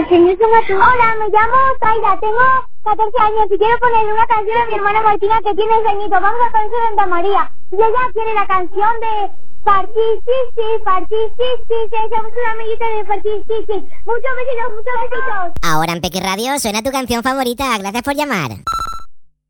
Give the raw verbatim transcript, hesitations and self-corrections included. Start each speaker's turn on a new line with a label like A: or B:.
A: Hola, me llamo Zaira, tengo catorce años y quiero ponerle una canción a mi hermana Martina que tiene ceñito. Vamos a conocer Santa María. Y ella quiere la canción de Partir, sí, sí, partir, sí, sí, que somos una amiguita de Partir, sí, sí. Muchos besitos, muchos besitos.
B: Ahora en Pequi Radio suena tu canción favorita. Gracias por llamar.